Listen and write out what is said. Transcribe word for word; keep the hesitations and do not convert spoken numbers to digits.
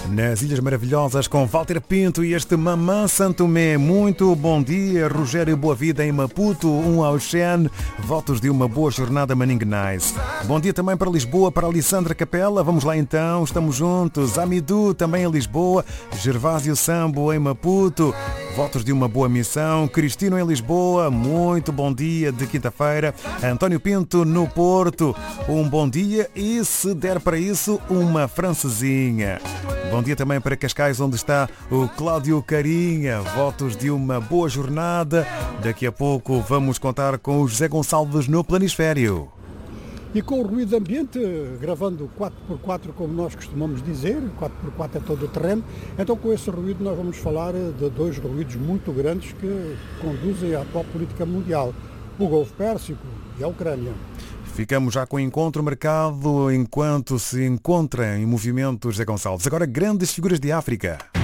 nas Ilhas Maravilhosas com Walter Pinto e este Mamã Santomé. Muito bom dia, Rogério Boa Vida em Maputo, um ao Xen, votos de uma boa jornada Maninguenais. Bom dia também para Lisboa, para Alessandra Capela, vamos lá então, estamos juntos. Amidu também em Lisboa, Gervásio Sambo em Maputo, votos de uma boa missão. Cristino em Lisboa, muito bom dia de quinta-feira. António Pinto no Porto, um bom dia e, se der para isso, uma francesinha. Bom dia também para Cascais, onde está o Cláudio Carinha. Votos de uma boa jornada. Daqui a pouco vamos contar com o José Gonçalves no Planisfério. E com o ruído ambiente, gravando quatro por quatro, como nós costumamos dizer, quatro por quatro é todo o terreno, então com esse ruído nós vamos falar de dois ruídos muito grandes que conduzem à atual política mundial, o Golfo Pérsico e a Ucrânia. Ficamos já com o encontro marcado enquanto se encontra em movimento José Gonçalves. Agora, grandes figuras de África.